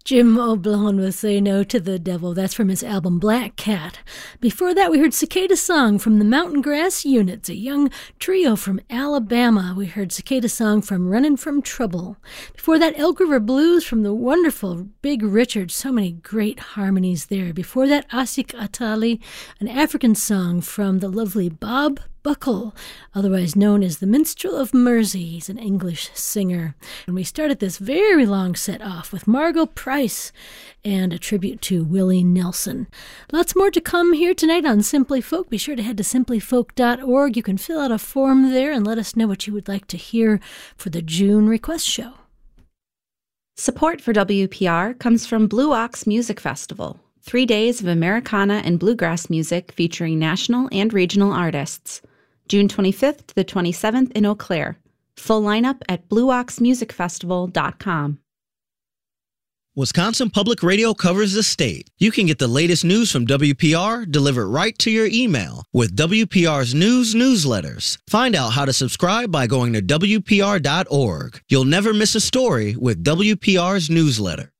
Jim O'Blone with Say No to the Devil. That's from his album Black Cat. Before that, we heard Cicada Song from the Mountain Grass Units, a young trio from Alabama. We heard Cicada Song from Runnin' From Trouble. Before that, Elk River Blues from the wonderful Big Richard. So many great harmonies there. Before that, Asik Atali, an African song from the lovely Bob Buckle, otherwise known as the Minstrel of Mersey. He's an English singer. And we started this very long set off with Margot Price and a tribute to Willie Nelson. Lots more to come here tonight on Simply Folk. Be sure to head to simplyfolk.org. You can fill out a form there and let us know what you would like to hear for the June request show. Support for WPR comes from Blue Ox Music Festival, 3 days of Americana and bluegrass music featuring national and regional artists. June 25th to the 27th in Eau Claire. Full lineup at blueoxmusicfestival.com. Wisconsin Public Radio covers the state. You can get the latest news from WPR delivered right to your email with WPR's news newsletters. Find out how to subscribe by going to WPR.org. You'll never miss a story with WPR's newsletter.